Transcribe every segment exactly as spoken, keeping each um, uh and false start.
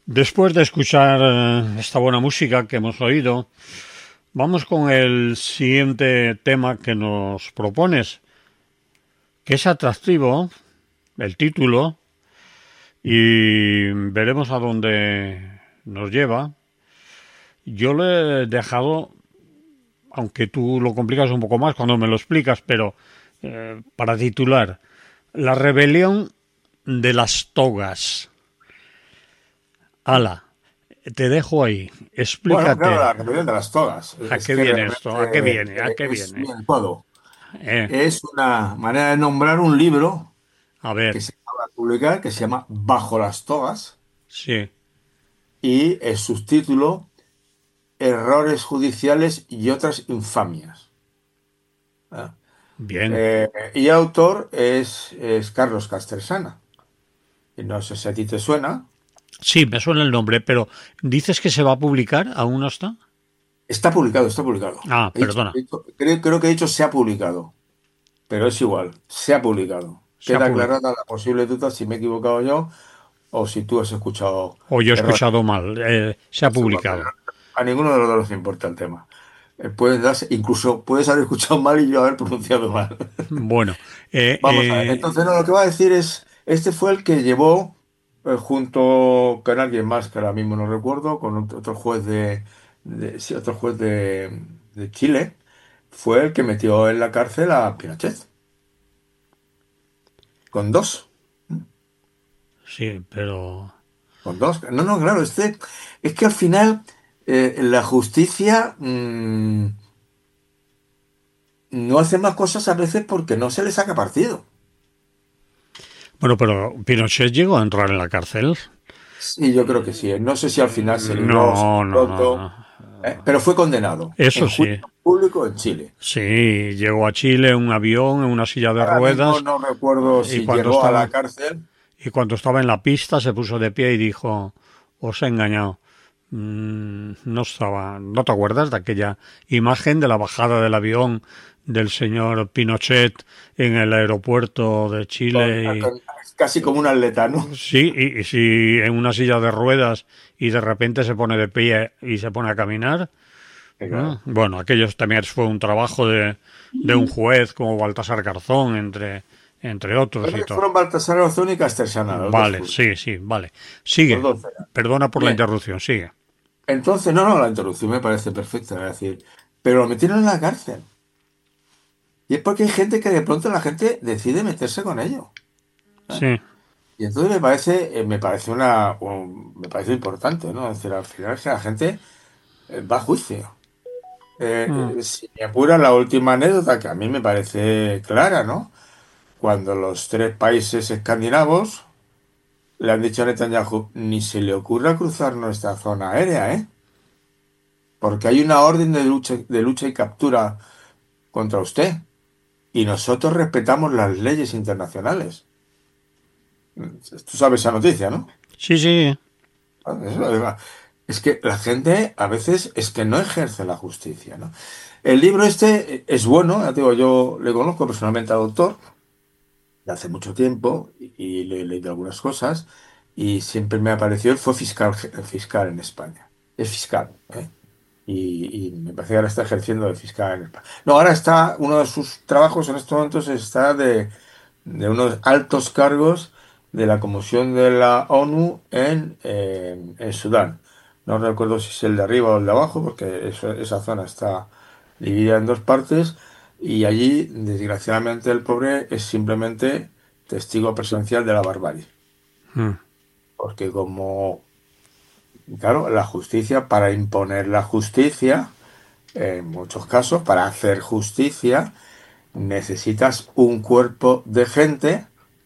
Después de escuchar eh, esta buena música que hemos oído, vamos con el siguiente tema que nos propones, que es atractivo, el título, y veremos a dónde nos lleva. Yo le he dejado, aunque tú lo complicas un poco más cuando me lo explicas, pero eh, para titular, La rebelión de las togas. Ala, te dejo ahí, Bueno, claro, explícate. la rebelión de las togas. ¿A Es qué que viene esto? ¿A qué realmente viene? ¿A eh, qué es viene? bien todo. Eh, Es una manera de nombrar un libro a que ver, se acaba de publicar, que se llama Bajo las togas, sí, y el subtítulo Errores judiciales y otras infamias. ¿Ah? bien. Eh, y el autor es, es Carlos Castresana. Y no sé si a ti te suena. Sí, me suena el nombre, pero ¿dices que se va a publicar? ¿Aún no está? Está publicado, está publicado. Ah, He dicho- perdona, he dicho- creo, creo que he dicho se ha publicado. Pero es igual, se ha publicado. se ha Queda publicado. aclarada la posible duda si me he equivocado yo o si tú has escuchado O yo he errores. escuchado mal, eh, se ha Es igual, pero publicado. a ninguno de los dos nos importa el tema. Eh, puedes darse- incluso puedes haber escuchado mal y yo haber pronunciado mal. Bueno, eh, Vamos a ver. eh, Entonces, no, lo que va a decir es, este fue el que llevó, eh, junto con alguien más que ahora mismo no recuerdo, con otro otro juez de, de- sí, otro juez de, de Chile, fue el que metió en la cárcel a Pinochet, con dos. sí, pero... Con dos. No, no, claro, este, es que al final eh, la justicia mm, no hace más cosas a veces porque no se le saca partido. Bueno, pero Pinochet llegó a entrar en la cárcel. Sí, yo creo que sí. No sé si al final se libró, se No, no, no, pronto, no. eh, pero fue condenado en Eso juicio sí. público en Chile. Sí, llegó a Chile en un avión, en una silla de Ahora mismo ruedas, no recuerdo y si cuando llegó a la estaba cárcel. Y cuando estaba en la pista se puso de pie y dijo, os he engañado. Mm, no estaba, ¿no te acuerdas de aquella imagen de la bajada del avión del señor Pinochet en el aeropuerto de Con- Chile? con- casi como un atleta, ¿no? Y, sí, y, y si en una silla de ruedas y de repente se pone de pie y se pone a caminar. Sí, ¿No? claro. Bueno, aquello también fue un trabajo de, de un juez como Baltasar Garzón, entre, entre otros Creo y que todo. fueron Baltasar Garzón y Castellana, los dos Vale, fueron. sí, sí, vale. Los Sigue. dos eran. Perdona por la Bien. interrupción, sigue. Entonces, no, no, la interrupción me parece perfecta, es decir, pero lo metieron en la cárcel. Y es porque hay gente que de pronto la gente decide meterse con ello. ¿Eh? Sí. Y entonces me parece, eh, me parece una, un- me parece importante, ¿no? Es decir, al final es que la gente eh, va a juicio. Mm, Eh, eh, si me apura la última anécdota, que a mí me parece clara, ¿no? Cuando los tres países escandinavos le han dicho a Netanyahu, ni se le ocurra cruzar nuestra zona aérea, ¿eh? Porque hay una orden de lucha, de lucha y captura contra usted. Y nosotros respetamos las leyes internacionales. Tú sabes esa noticia, ¿no? sí, sí. Eso, es que la gente a veces es que no ejerce la justicia, ¿no? El libro este es bueno, ya te digo, yo le conozco personalmente al autor de hace mucho tiempo y, y le he leído algunas cosas y siempre me ha parecido, él fue fiscal, fiscal en España. Es fiscal, ¿eh? Y, y me parece que ahora está ejerciendo de fiscal en España. No, ahora está, uno de sus trabajos en estos momentos está de, de unos altos cargos de la Comisión de la ONU en, eh, en Sudán. No recuerdo si es el de arriba o el de abajo, porque eso- esa zona está dividida en dos partes y allí, desgraciadamente, el pobre es simplemente testigo presencial de la barbarie. Mm, Porque como, claro, la justicia, para imponer la justicia, en muchos casos, para hacer justicia, necesitas un cuerpo de gente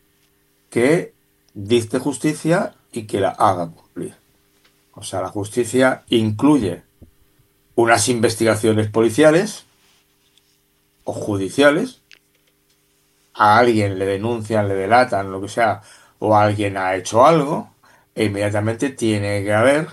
que dicte justicia y que la haga cumplir. O sea, la justicia incluye unas investigaciones policiales o judiciales, a alguien le denuncian, le delatan, lo que sea, o alguien ha hecho algo, e inmediatamente tiene que haber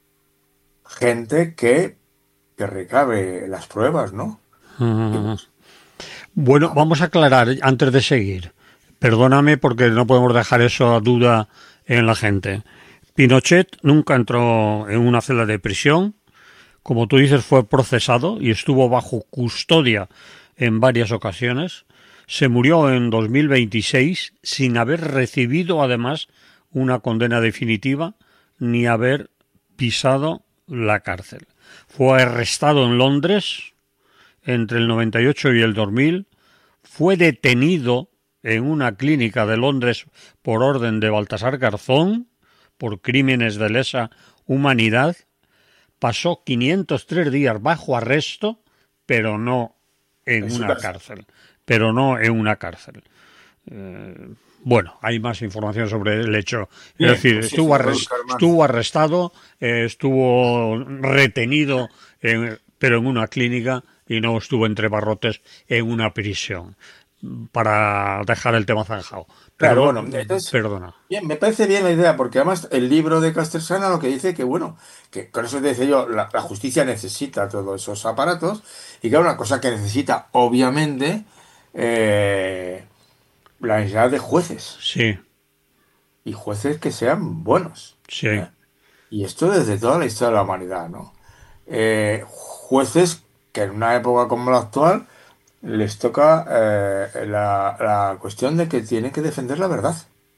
gente que, que recabe las pruebas, ¿no? Y mm. pues, Bueno, vamos, vamos a aclarar antes de seguir. Perdóname porque no podemos dejar eso a duda en la gente. Pinochet nunca entró en una celda de prisión. Como tú dices, fue procesado y estuvo bajo custodia en varias ocasiones. Se murió en dos mil veintiséis sin haber recibido, además, una condena definitiva ni haber pisado la cárcel. Fue arrestado en Londres entre el noventa y ocho y el dos mil. Fue detenido en una clínica de Londres por orden de Baltasar Garzón por crímenes de lesa humanidad. Pasó quinientos tres días bajo arresto, pero no en En su una casa. cárcel. Pero no en una cárcel. Eh, bueno, hay más información sobre el hecho. Bien, es decir, pues sí, estuvo, sí, voy a arrest, buscar más. estuvo arrestado, eh, estuvo retenido, en, pero en una clínica y no estuvo entre barrotes en una prisión. Para dejar el tema zanjado. Claro, Pero, bueno, entonces, perdona. bien, me parece bien la idea, porque además el libro de Castellana lo que dice que, bueno, que con eso te decía yo, la, la justicia necesita todos esos aparatos, y claro, una cosa que necesita, obviamente, eh, la necesidad de jueces, Sí, y jueces que sean buenos, sí, ¿eh? Y esto desde toda la historia de la humanidad, ¿no? Eh, jueces que en una época como la actual les toca eh, la, la cuestión de que tienen que defender la verdad.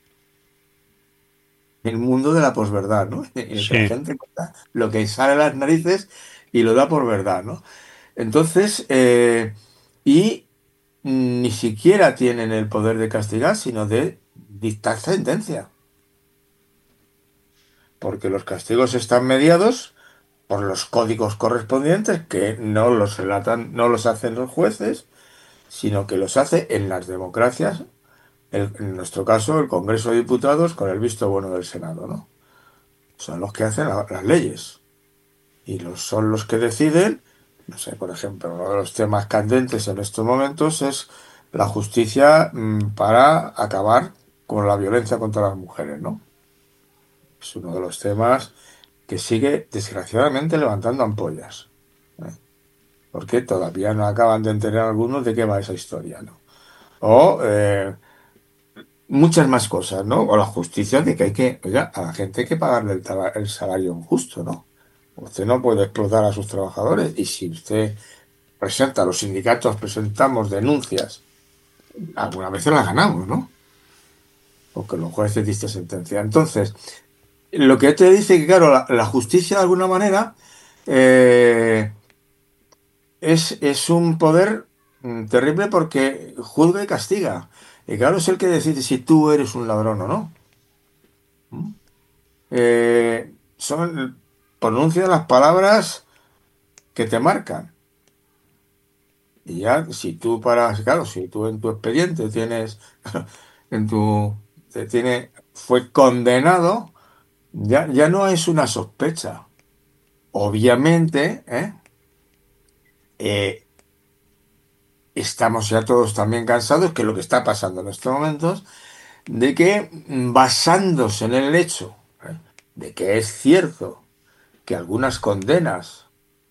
El mundo de la posverdad, ¿no? En el que la sí. gente cuenta lo que sale a las narices y lo da por verdad, ¿no? Entonces, eh, y ni siquiera tienen el poder de castigar, sino de dictar sentencia. Porque los castigos están mediados por los códigos correspondientes que no los relatan, no los hacen los jueces, sino que los hace en las democracias, el- en nuestro caso, el Congreso de Diputados con el visto bueno del Senado, ¿no? Son los que hacen la- las leyes y los, son los que deciden, no sé, por ejemplo, uno de los temas candentes en estos momentos es la justicia mm, para acabar con la violencia contra las mujeres, ¿no? Es uno de los temas que sigue desgraciadamente levantando ampollas, ¿eh? Porque todavía no acaban de entender algunos de qué va esa historia, ¿no? O eh, muchas más cosas, ¿no? O la justicia de que hay que, oiga, a la gente hay que pagarle el, tala- el salario justo, ¿no? Usted no puede explotar a sus trabajadores y si usted presenta, los sindicatos presentamos denuncias, algunas veces las ganamos, ¿no? Porque los jueces dicen sentencia. Entonces, lo que te dice que, claro, la, la justicia de alguna manera eh, es, es un poder mm, terrible porque juzga y castiga. Y claro, es el que decide si tú eres un ladrón o no. ¿Mm? Eh, son, pronuncia las palabras que te marcan. Y ya, si tú para, claro, si tú en tu expediente tienes, en tu, te tiene, fue condenado, ya, ya no es una sospecha. Obviamente, ¿eh? Eh, estamos ya todos también cansados, que es lo que está pasando en estos momentos, de que mm, basándose en el hecho, ¿eh? De que es cierto que algunas condenas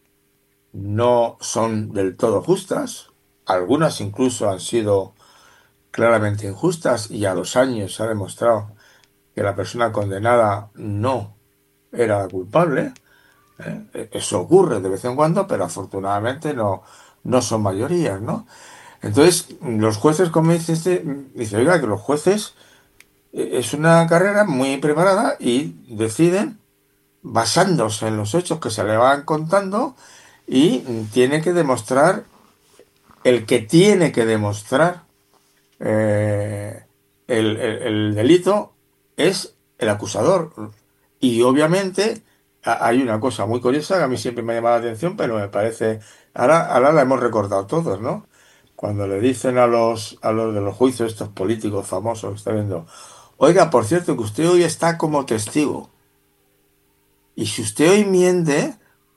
no son del todo justas, algunas incluso han sido claramente injustas y a los años se ha demostrado que la persona condenada no era la culpable. ¿Eh? Eso ocurre de vez en cuando, pero afortunadamente no, no son mayorías, ¿no? Entonces, los jueces, como dice este, dice, oiga, que los jueces eh, es una carrera muy preparada y deciden basándose en los hechos que se le van contando y tiene que demostrar, el que tiene que demostrar eh, el, el- el delito es el acusador. Y obviamente a- hay una cosa muy curiosa que a mí siempre me ha llamado la atención, pero me parece, ahora, ahora la hemos recordado todos, ¿no? Cuando le dicen a los, a los de los juicios, estos políticos famosos que está viendo, oiga, por cierto, que usted hoy está como testigo. Y si usted hoy miente,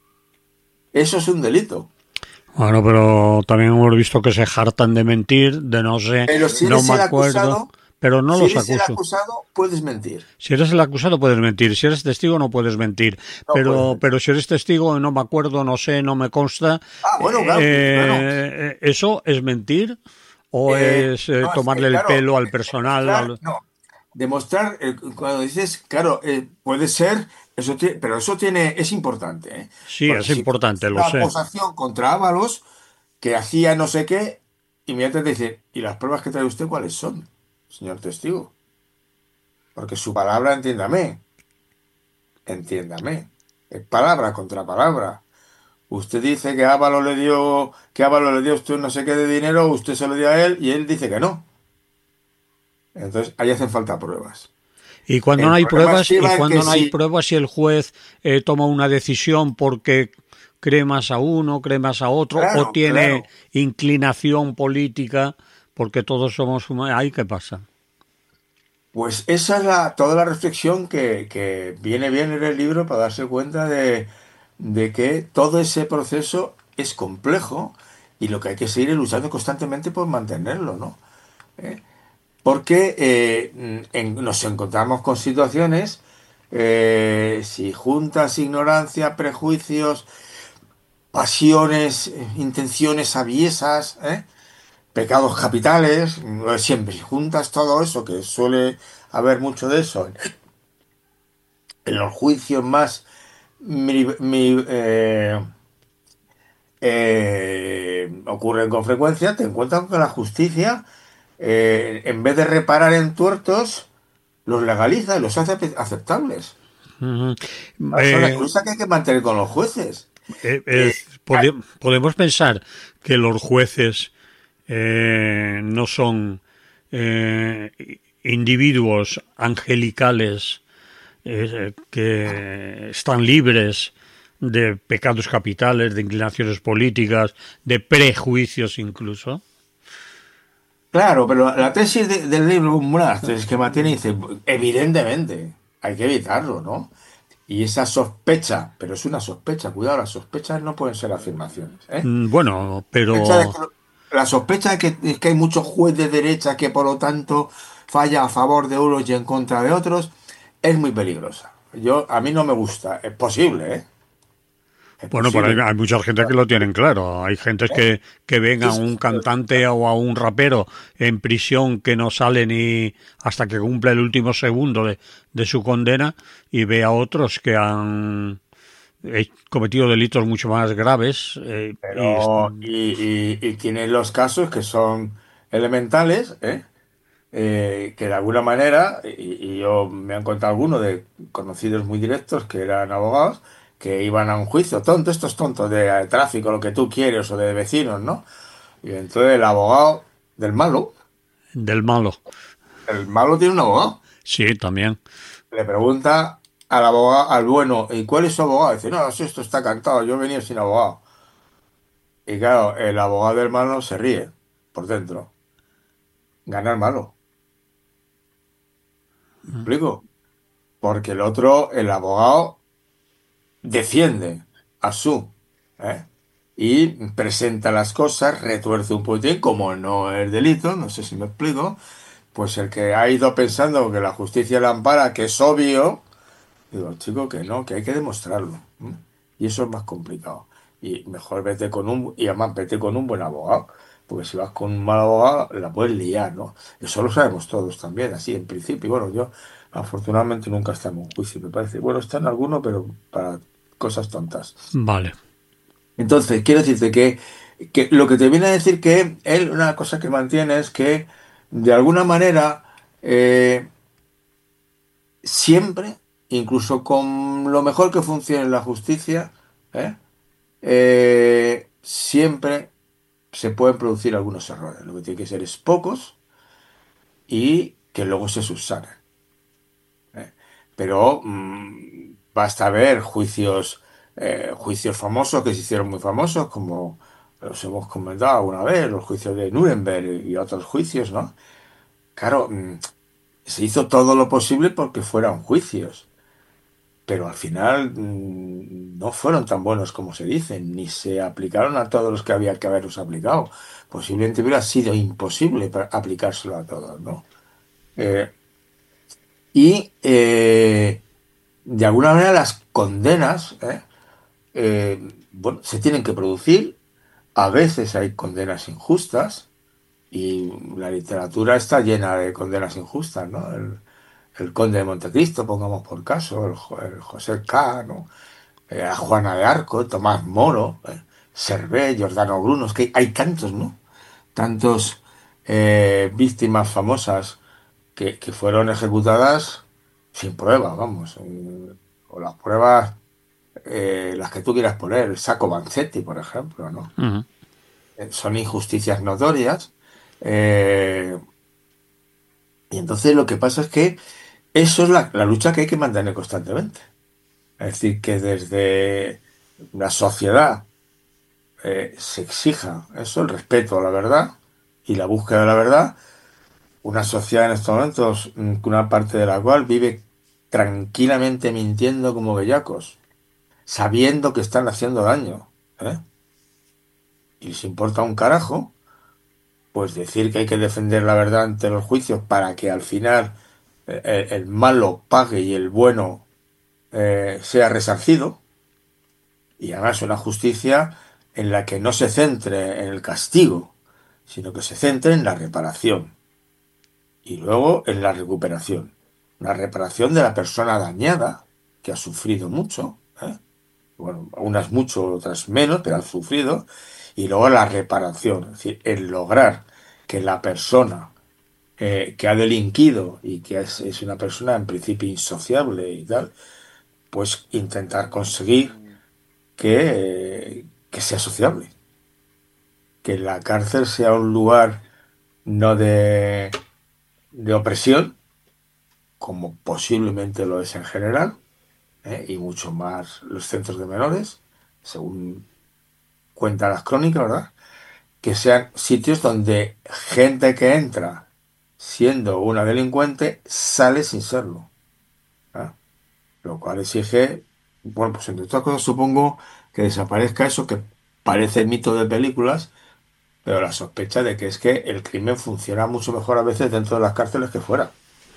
eso es un delito. Bueno, pero también hemos visto que se hartan de mentir, de no sé, Pero si no eres me el acuerdo, acusado, pero no si los eres el acuso. acusado, puedes mentir. Si eres el acusado puedes mentir, si eres testigo no puedes mentir, No puedes pero, mentir. pero si eres testigo no me acuerdo, no sé, no me consta, Ah, bueno, claro, claro. eh, ¿eso es mentir o Eh, es eh, no, es que, tomarle el claro, pelo al es personal? demostrar, Al... no. demostrar, eh, cuando dices, claro, eh, puede ser, eso tiene, pero eso tiene, es importante, ¿eh? Sí, Porque es si importante, pones lo una sé. acusación contra Ábalos, que hacía no sé qué, inmediatamente dice, ¿y las pruebas que trae usted cuáles son, señor testigo? Porque su palabra, entiéndame, entiéndame, es palabra contra palabra. Usted dice que Ábalos le dio, que Ábalos le dio a usted no sé qué de dinero, usted se lo dio a él y él dice que no. Entonces, ahí hacen falta pruebas. Y cuando no El hay problema pruebas, y estriba en que cuando no hay si, pruebas, si el juez eh, toma una decisión porque cree más a uno, cree más a otro, o claro, tiene claro, inclinación política, porque todos somos humanos, ¿ahí qué pasa? pues esa es la, toda la reflexión que, que viene bien en el libro para darse cuenta de, de que todo ese proceso es complejo y lo que hay que seguir es luchando constantemente por mantenerlo, ¿no? ¿Eh? Porque eh, en- nos encontramos con situaciones, eh, si juntas ignorancia, prejuicios, pasiones, eh, intenciones aviesas, ¿eh? Pecados capitales, eh, siempre si juntas todo eso, que suele haber mucho de eso en los juicios más mi- mi- eh, eh, ocurren con frecuencia, te encuentras con la justicia, eh, en vez de reparar en tuertos, los legaliza y los hace ace- aceptables. Ujú. Esa es la Eh, lucha que hay que mantener con los jueces. eh, Eh, es- pode- podemos pensar que los jueces eh, no son eh, individuos angelicales eh, que están libres de pecados capitales, de inclinaciones políticas, de prejuicios incluso. claro, pero la tesis de- del libro, una de las tesis que mantiene, dice, evidentemente, hay que evitarlo, ¿no? Y esa sospecha, pero es una sospecha, cuidado, las sospechas no pueden ser afirmaciones, ¿eh? Mm, Bueno, Sospecha de pero que lo- la sospecha de que, es que hay muchos jueces de derecha que por lo tanto falla a favor de unos y en contra de otros, es muy peligrosa. Yo, a mí no me gusta, es posible, ¿eh? Es bueno, por ahí posible. hay mucha gente que lo tienen claro. Hay gente ¿Eh? que, que ven Sí, a sí, un sí, cantante o a un rapero en prisión que no sale ni hasta que cumple el último segundo de, de su condena y ve a otros que han eh, cometido delitos mucho más graves eh, y pero y, y, y tiene los casos que son elementales, ¿eh? Eh, que de alguna manera, y, y yo me han contado algunos de conocidos muy directos que eran abogados, que iban a un juicio, tonto, estos tontos de eh, tráfico, lo que tú quieres, o de vecinos, ¿no? Y entonces el abogado del malo, del malo. el malo tiene un abogado, Sí, también. le pregunta al abogado, al bueno, ¿y cuál es su abogado? Dice, no, si esto está cantado, yo venía sin abogado. Y claro, el abogado del malo se ríe por dentro, gana el malo. ¿Me explico? Porque el otro, el abogado, defiende a su, ¿eh? Y presenta las cosas, retuerce un poquitín, como no es delito, no sé si me explico, pues el que ha ido pensando que la justicia la ampara, que es obvio, digo, chico, que no, que hay que demostrarlo. ¿M? Y eso es más complicado. Y mejor vete con un, y además vete con un buen abogado, porque si vas con un mal abogado, la puedes liar, ¿no? Eso lo sabemos todos también, así en principio. Bueno, yo afortunadamente nunca he estado en un juicio, me parece. Bueno, está en alguno, pero para cosas tontas. Vale. Entonces, quiero decirte que, que lo que te viene a decir que él, una cosa que mantiene es que, de alguna manera, eh, siempre, incluso con lo mejor que funcione la justicia, ¿eh? Eh, siempre se pueden producir algunos errores. Lo que tiene que ser es pocos y que luego se subsanen. ¿Eh? Pero mm, basta ver juicios, eh, juicios famosos que se hicieron muy famosos, como los hemos comentado alguna vez, los juicios de Nuremberg y otros juicios, ¿no? Claro, mm, se hizo todo lo posible porque fueran juicios, pero al final mm, no fueron tan buenos como se dicen, ni se aplicaron a todos los que había que haberlos aplicado. Posiblemente hubiera sido imposible pa- aplicárselo a todos, ¿no? Eh, y eh, de alguna manera las condenas, ¿eh? Eh, bueno, se tienen que producir. A veces hay condenas injustas y la literatura está llena de condenas injustas, ¿no? el Conde de Montecristo, pongamos por caso, el, Jo- el José Cano, eh, a Juana de Arco, Tomás Moro, eh, Servet, Giordano Bruno, es que hay tantos, ¿no? Tantos eh, víctimas famosas que, que fueron ejecutadas sin pruebas, vamos, eh, o las pruebas, eh, las que tú quieras poner, Sacco Vanzetti, por ejemplo, ¿no? Ujú. Eh, son injusticias notorias. eh, y entonces lo que pasa es que eso es la, la lucha que hay que mantener constantemente. Es decir, que desde la sociedad eh, se exija eso, el respeto a la verdad y la búsqueda de la verdad. Una sociedad en estos momentos, mm, una parte de la cual vive tranquilamente mintiendo como bellacos, sabiendo que están haciendo daño, ¿eh? Y les importa un carajo, pues decir que hay que defender la verdad ante los juicios para que al final eh, el, el malo pague y el bueno eh, sea resarcido, y además una justicia en la que no se centre en el castigo, sino que se centre en la reparación y luego en la recuperación. La reparación de la persona dañada, que ha sufrido mucho, ¿eh? Bueno, unas mucho, otras menos, pero han sufrido, y luego la reparación, es decir, el lograr que la persona eh, que ha delinquido y que es, es una persona en principio insociable y tal, pues intentar conseguir que, eh, que sea sociable, que la cárcel sea un lugar no de, de opresión, como posiblemente lo es en general, ¿eh? Y mucho más los centros de menores, según cuentan las crónicas, ¿verdad? Que sean sitios donde gente que entra siendo una delincuente sale sin serlo, ¿eh? Lo cual exige, bueno, pues entre otras cosas supongo que desaparezca eso que parece mito de películas, pero la sospecha de que es que el crimen funciona mucho mejor a veces dentro de las cárceles que fuera.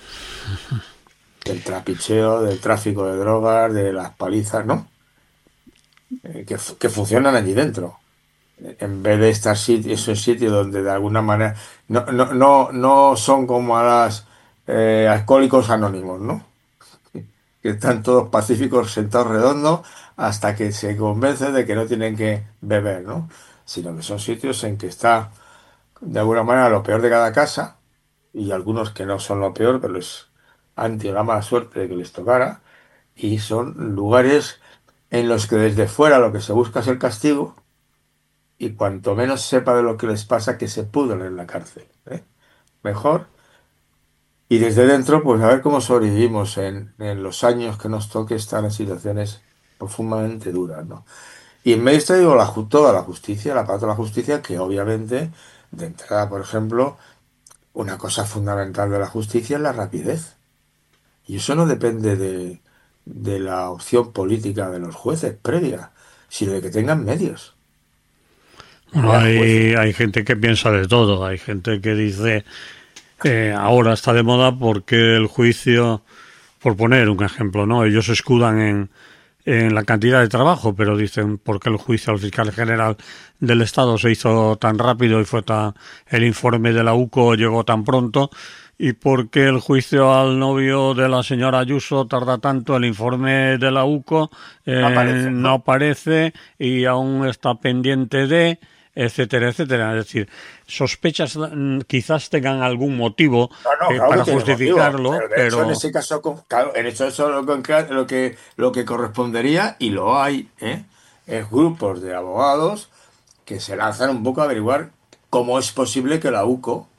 Del trapicheo, del tráfico de drogas, de las palizas, ¿no? Eh, que, fu- que funcionan allí dentro. En vez de estar sitio, esos sitios donde de alguna manera no, no, no, no son como a las eh, alcohólicos anónimos, ¿no? Que están todos pacíficos sentados redondos hasta que se convencen de que no tienen que beber, ¿no? Sino que son sitios en que está de alguna manera lo peor de cada casa y algunos que no son lo peor, pero les han tenido la mala suerte de que les tocara, y son lugares en los que desde fuera lo que se busca es el castigo, y cuanto menos sepa de lo que les pasa, que se pudren en la cárcel, ¿eh? Mejor. Y desde dentro, pues a ver cómo sobrevivimos en, en los años que nos toque estar en situaciones profundamente duras, ¿no? Y en medio de esto digo la, ju- toda la justicia, la parte de la justicia, que obviamente, de entrada, por ejemplo, una cosa fundamental de la justicia es la rapidez. Y eso no depende de, de la opción política de los jueces previa, sino de que tengan medios. Bueno, Haya jueces. hay, hay gente que piensa de todo. Hay gente que dice, eh, ahora está de moda porque el juicio, por poner un ejemplo, ¿no? Ellos se escudan en, en la cantidad de trabajo, pero dicen por qué el juicio al fiscal general del Estado se hizo tan rápido y fue tan, el informe de la U C O llegó tan pronto, y por qué el juicio al novio de la señora Ayuso tarda tanto, el informe de la U C O No eh, aparece, no ¿no? aparece y aún está pendiente de, etcétera, etcétera. Es decir, sospechas mm, quizás tengan algún motivo No, no, eh, claro que para tiene motivo, justificarlo, pero de hecho en pero ese caso, con- claro, en hecho eso es lo que, lo que, lo que correspondería, y lo hay, ¿eh? Es grupos de abogados que se lanzan un poco a averiguar cómo es posible que la U C O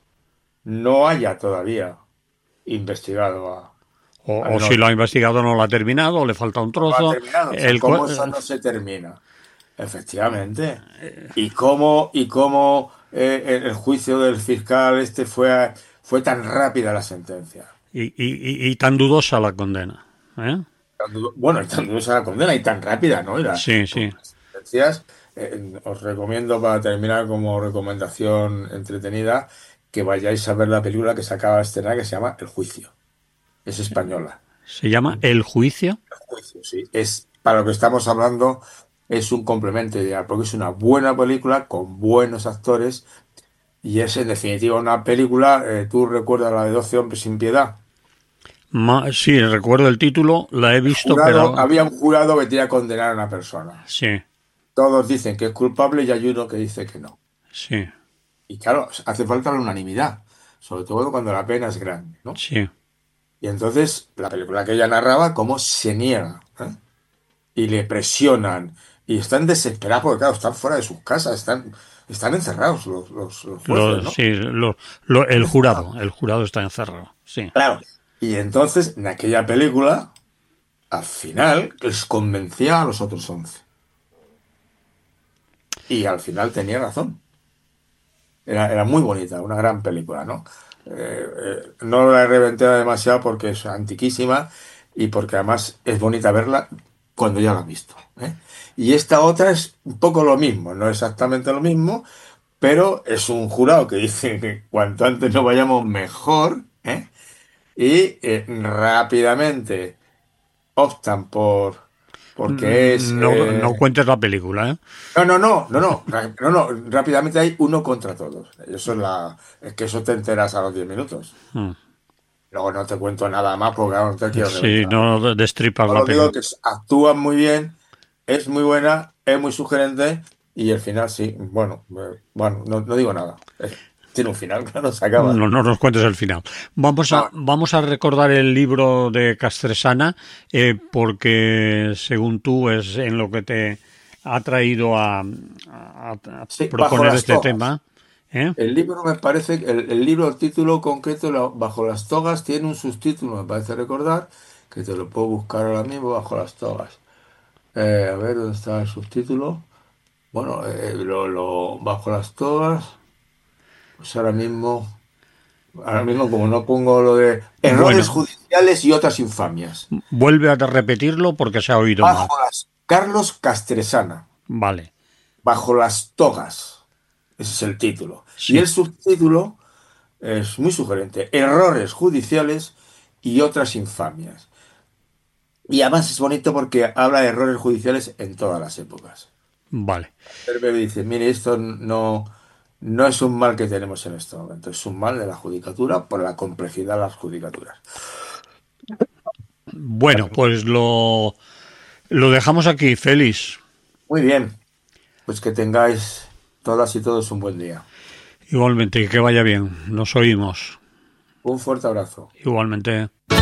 no haya todavía investigado a- o, al o si lo novio. ha investigado no lo ha terminado, o le falta un No lo ha trozo, terminado, o sea, el cómo cua- eso no se termina. Efectivamente. Y cómo, y cómo eh, el el juicio del fiscal este fue, fue tan rápida la sentencia. y, y, y, y tan dudosa la condena, ¿eh? Tan du- Bueno, y tan dudosa la condena y tan rápida, ¿no? Y la- Sí, porque sí. las sentencias, eh, os recomiendo para terminar como recomendación entretenida que vayáis a ver la película que se acaba de estrenar que se llama El Juicio. Es española. Se llama El Juicio. El Juicio, sí. Es, para lo que estamos hablando, es un complemento ideal, porque es una buena película con buenos actores y es en definitiva una película, eh, ¿tú recuerdas la de Doce hombres sin piedad? Ma- sí, recuerdo el título, la he visto, Jurado, pero... había un jurado que tenía que condenar a una persona. Sí, Todos dicen que es culpable y hay uno que dice que no. sí, Y claro, hace falta la unanimidad, sobre todo cuando la pena es grande, ¿no? sí. Y entonces la película que ella narraba, cómo se niega, ¿eh? Y le presionan y están desesperados porque, claro, están fuera de sus casas, están, están encerrados los, los, los jueces, Lo, ¿no? sí, lo, lo- Están el encerrados. jurado, el jurado está encerrado. Sí. Claro. Y entonces, en aquella película, al final, les convencía a los otros once. Y al final tenía razón. Era, era muy bonita, una gran película, ¿no? Eh, eh, no la he reventado demasiado porque es antiquísima y porque además es bonita verla cuando ya la has visto, ¿eh? Y esta otra es un poco lo mismo, no exactamente lo mismo, pero es un jurado que dice que cuanto antes nos vayamos mejor, ¿eh? Y eh, rápidamente optan por, porque es, Mm, No, no eh, cuentes la película, ¿eh? no, no, no, no, no, ra- no, no, rápidamente hay uno contra todos. Eso es la, es que eso te enteras a los diez minutos. Mm. Luego no te cuento nada más porque ahora no te quiero Sí, reventar la no película. destripas la Solo digo película. que s- actúan muy bien, es muy buena, es muy sugerente y el final sí, bueno, eh, bueno, no, no digo nada. Eh, tiene un final, claro, se acaba. No, no nos cuentes el final. Vamos a, No, vamos a recordar el libro de Castresana, eh, porque según tú es en lo que te ha traído a, a- a sí, bajo proponer las este togas. tema. ¿Eh? El libro me parece, que el, el libro, el título concreto, la- Bajo las togas, tiene un subtítulo, me parece recordar, que te lo puedo buscar ahora mismo, Bajo las togas. Eh, a ver, ¿dónde está el subtítulo? Bueno, eh, lo, lo- Bajo las togas, pues ahora mismo, ahora mismo como no pongo lo de errores Bueno, judiciales y otras infamias. vuelve a repetirlo porque se ha oído mal. Bajo las, Carlos Castresana, Vale, Bajo las togas. Ese es el título. Y sí, el subtítulo es muy sugerente. Errores judiciales y otras infamias. Y además es bonito porque habla de errores judiciales en todas las épocas. vale. Cerbero dice, mire, esto no, no es un mal que tenemos en este momento, es un mal de la judicatura por la complejidad de las judicaturas. Bueno, pues lo, lo dejamos aquí, Félix. Muy bien, pues que tengáis todas y todos un buen día. Igualmente, que vaya bien. Nos oímos. Un fuerte abrazo. Igualmente.